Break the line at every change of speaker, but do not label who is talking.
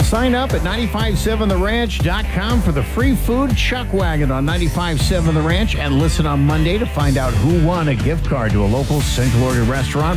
Sign up at 957theranch.com for the free food chuck wagon on 95.7 The Ranch and listen on Monday to find out who won a gift card to a local Central Oregon restaurant.